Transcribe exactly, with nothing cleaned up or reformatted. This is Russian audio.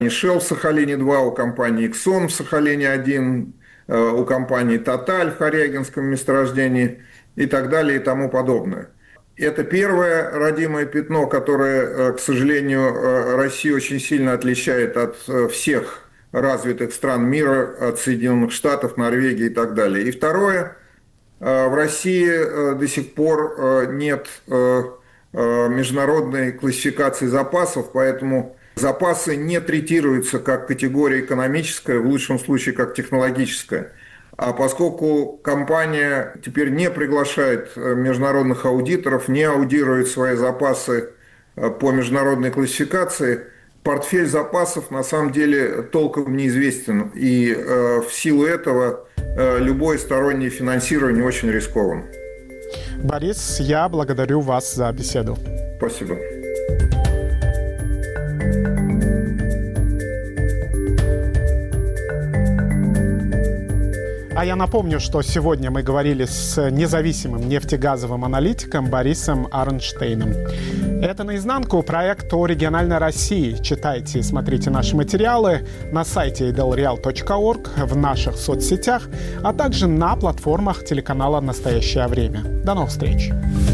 Shell в Сахалине два, у компании Exxon в Сахалине один, у компании Total в Хорягинском месторождении и так далее и тому подобное. Это первое родимое пятно, которое, к сожалению, Россию очень сильно отличает от всех развитых стран мира, от Соединенных Штатов, Норвегии и так далее. И второе, в России до сих пор нет международной классификации запасов, поэтому запасы не третируются как категория экономическая, в лучшем случае как технологическая. А поскольку компания теперь не приглашает международных аудиторов, не аудирует свои запасы по международной классификации, портфель запасов на самом деле толком неизвестен. И в силу этого любое стороннее финансирование очень рискованно. Борис, я благодарю вас за беседу. Спасибо. А я напомню, что сегодня мы говорили с независимым нефтегазовым аналитиком Борисом Арнштейном. Это «Наизнанку» проект о региональной России. Читайте и смотрите наши материалы на сайте edelreal точка орг, в наших соцсетях, а также на платформах телеканала «Настоящее время». До новых встреч!